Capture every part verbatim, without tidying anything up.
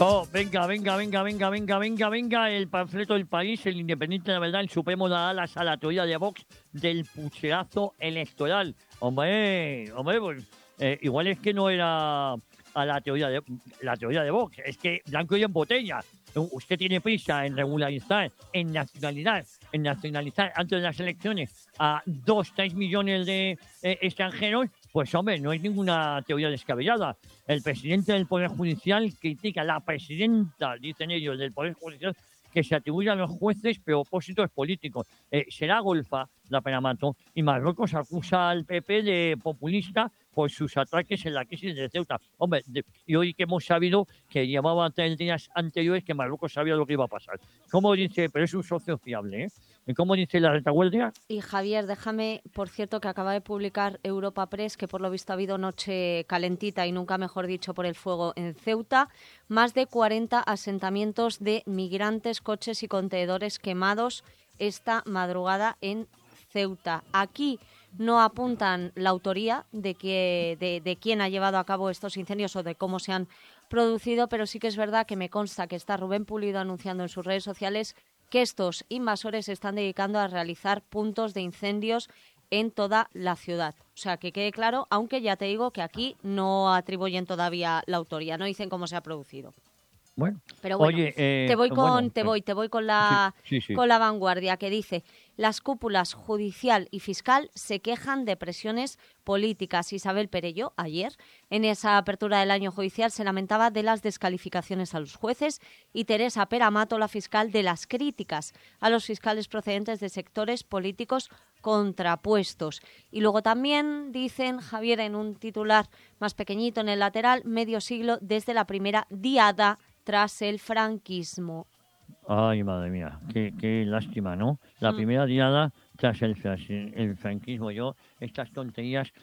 Oh, venga, venga, venga, venga, venga, venga, venga, el panfleto del país, el Independiente, la verdad, el Supremo da alas a la teoría de Vox del pucherazo electoral. Hombre, hombre, pues, eh, igual es que no era a la teoría de la teoría de Vox, es que blanco y en botella. U- Usted tiene prisa en regularizar, en nacionalidad, en nacionalizar antes de las elecciones a dos, tres millones de eh, extranjeros, pues hombre, no es ninguna teoría descabellada. El presidente del Poder Judicial critica a la presidenta, dicen ellos, del Poder Judicial, que se atribuye a los jueces propósitos políticos. Eh, será golfa la pena mato y Marruecos acusa al P P de populista por sus ataques en la crisis de Ceuta. Hombre, de- y hoy que hemos sabido que llevaba tres días anteriores que Marruecos sabía lo que iba a pasar. ¿Cómo dice? Pero es un socio fiable, ¿eh? ¿Y cómo dice la retaguardia? Y Javier, déjame, por cierto, que acaba de publicar Europa Press, que por lo visto ha habido noche calentita y nunca mejor dicho por el fuego en Ceuta. Más de cuarenta asentamientos de migrantes, coches y contenedores quemados esta madrugada en Ceuta. Aquí no apuntan la autoría de, que, de, de quién ha llevado a cabo estos incendios o de cómo se han producido, pero sí que es verdad que me consta que está Rubén Pulido anunciando en sus redes sociales que estos invasores se están dedicando a realizar puntos de incendios en toda la ciudad. O sea, que quede claro, aunque ya te digo que aquí no atribuyen todavía la autoría, no dicen cómo se ha producido. Bueno, Pero bueno, oye, te eh, voy con, bueno, te pues, voy, te voy con sí, la, sí, sí. con la vanguardia que dice: las cúpulas judicial y fiscal se quejan de presiones políticas. Isabel Perello, ayer, en esa apertura del año judicial, se lamentaba de las descalificaciones a los jueces y Teresa Peramato, la fiscal, de las críticas a los fiscales procedentes de sectores políticos contrapuestos. Y luego también dicen, Javier, en un titular más pequeñito en el lateral, medio siglo desde la primera diada tras el franquismo. Ay, madre mía, qué, qué lástima, ¿no? La Mm. primera diada tras el, fras- el franquismo. Yo, estas tonterías,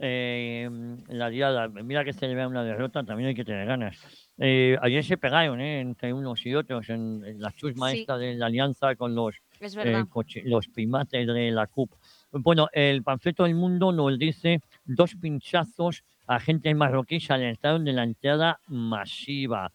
eh, la diada, mira que celebrar una derrota, también hay que tener ganas. Eh, ayer se pegaron, ¿eh? Entre unos y otros, en, en la chusma Sí, esta de la alianza con los, es eh, verdad. coche- los primates de la C U P. Bueno, el panfleto del mundo nos dice dos pinchazos, agentes marroquíes alertaron de la entrada masiva.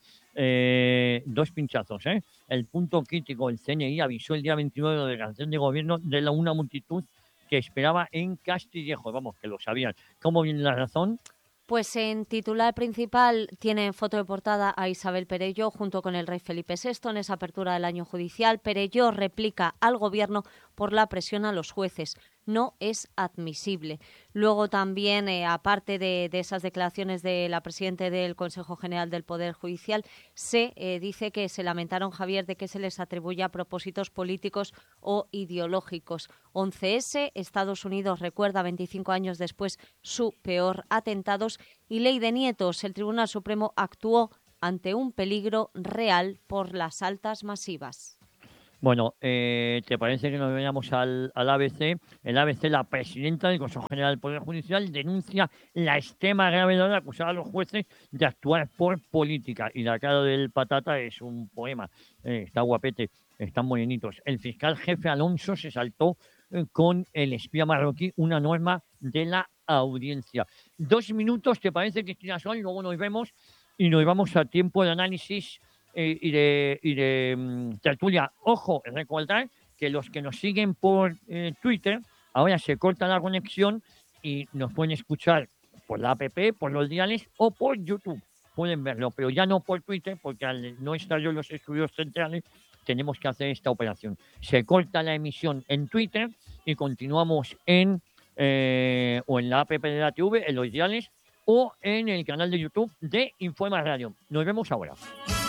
Eh, dos pinchazos, ¿eh? El punto crítico, el C N I avisó el día veintinueve de la delegación de gobierno de la, una multitud que esperaba en Castillejo. Vamos, que lo sabían. ¿Cómo viene la razón? Pues en titular principal tiene foto de portada a Isabel Perello junto con el rey Felipe sexto en esa apertura del año judicial. Perello replica al gobierno por la presión a los jueces. No es admisible. Luego también, eh, aparte de, de esas declaraciones de la presidenta del Consejo General del Poder Judicial, se eh, dice que se lamentaron, Javier, de que se les atribuya propósitos políticos o ideológicos. once ese, Estados Unidos recuerda veinticinco años después su peor atentado. Y ley de nietos, el Tribunal Supremo actuó ante un peligro real por las altas masivas. Bueno, eh, ¿te parece que nos vayamos al, al A B C? El A B C, la presidenta del Consejo General del Poder Judicial, denuncia la extrema gravedad de acusar a los jueces de actuar por política. Y la cara del patata es un poema. Eh, está guapete, están morenitos. El fiscal jefe Alonso se saltó eh, con el espía marroquí una norma de la audiencia. Dos minutos, ¿te parece, Cristina Sol? Luego nos vemos y nos vamos a tiempo de análisis eh, y de, y de mm, tertulia. Ojo, recordar que los que nos siguen por eh, Twitter, ahora se corta la conexión y nos pueden escuchar por la app, por los diales o por YouTube. Pueden verlo, pero ya no por Twitter, porque al no estar yo en los estudios centrales, tenemos que hacer esta operación. Se corta la emisión en Twitter y continuamos en eh, o en la app de la T V, en los diales, o en el canal de YouTube de Informa Radio. Nos vemos ahora.